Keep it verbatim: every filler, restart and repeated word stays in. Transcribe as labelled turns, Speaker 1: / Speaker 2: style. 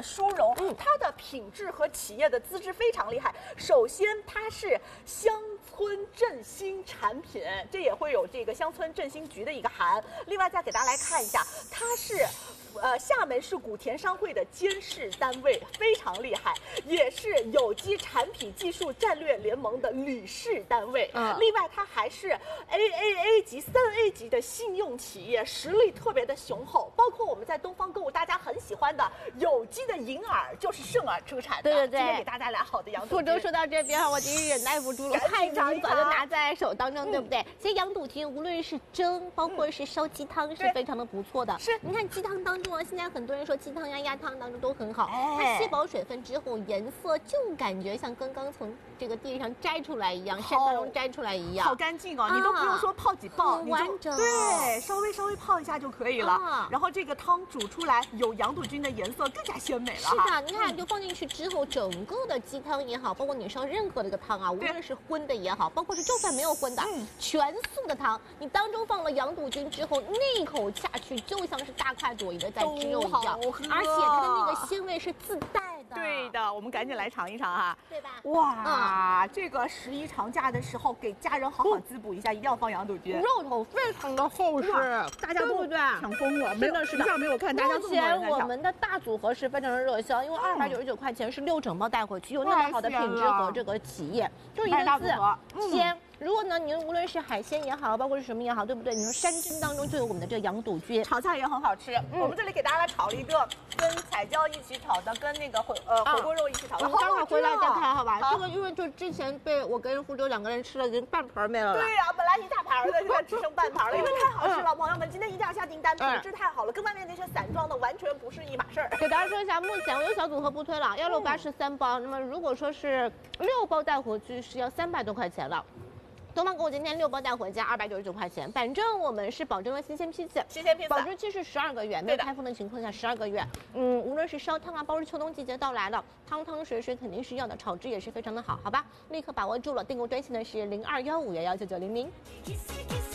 Speaker 1: 殊荣，嗯，它的品质和企业的资质非常厉害。首先，它是乡村振兴产品，这也会有这个乡村振兴局的一个函。另外，再给大家来看一下，它是。呃，厦门市古田商会的监事单位非常厉害，也是有机产品技术战略联盟的理事单位。嗯，另外它还是 A A A 级、三 A 级的信用企业，实力特别的雄厚。包括我们在东方购物大家很喜欢的有机的银耳，就是圣耳出产的。对对对，今天给大家来好的羊肚菌。
Speaker 2: 福州说到这边，我真是忍耐不住了，太早就拿在手当中，对不对？其实羊肚菌无论是蒸，包括是烧鸡汤，是非常的不错的。是，你看鸡汤当中。现在很多人说鸡汤呀、鸭汤当中都很好，它吸饱水分之后，颜色就感觉像刚刚从这个地上摘出来一样，山当中摘出来一样，
Speaker 1: 好干净哦！你都不用说泡几泡，
Speaker 2: 很完整，
Speaker 1: 对，稍微稍微泡一下就可以了。然后这个汤煮出来有羊肚菌的颜色，更加鲜美了。
Speaker 2: 是的，你看就放进去之后，整个的鸡汤也好，包括你烧任何的一个汤啊，无论是荤的也好，包括是就算没有荤的，全素的汤，你当中放了羊肚菌之后，那一口下去就像是大快朵颐的在吃肉一样，而且它的那个鲜味是自带的。
Speaker 1: 对的，我们赶紧来尝一尝哈，
Speaker 2: 对吧？
Speaker 1: 哇，嗯、这个十一长假的时候给家人好好滋补一下，嗯、一定要放羊肚菌，
Speaker 2: 肉头非常的厚实，
Speaker 1: 大家都抢疯了，真的是一下没有看大家这么多人在抢。
Speaker 2: 我们的大组合是非常的热销，因为二百九十九块钱是六整包带回去，有那么好的品质和这个企业，就一个字鲜。如果呢，你无论是海鲜也好，包括是什么也好，对不对？你说山珍当中就有我们的这个羊肚菌，
Speaker 1: 炒菜也很好吃。嗯、我们这里给大家来炒了一个跟彩椒一起炒的，跟那个火呃火锅肉一起炒的。
Speaker 2: 我们待会儿回来再看，好吧？这个因为就之前被我跟福州两个人吃了，已经半盘没了。
Speaker 1: 对呀、啊，本来一大盘的，现在只剩半盘了，因为太好吃了。朋友们，今天一定要下订单，品质太好了，跟外面那些散装的完全不是一码事儿。
Speaker 2: 给大家说一下，目前我有小组合不推了，幺六八是三包，那么如果说是六包带回去是要三百多块钱了。东方给我今天六包带回家，二百九十九块钱。反正我们是保证了新鲜批次，
Speaker 1: 新鲜批次，
Speaker 2: 保质期是十二个月，没有开封的情况下十二个月。嗯，无论是烧汤啊，包括秋冬季节到来了，汤汤水水肯定是要的，炒汁也是非常的好，好吧？立刻把握住了，订购专线呢是零二幺五幺幺九九零零。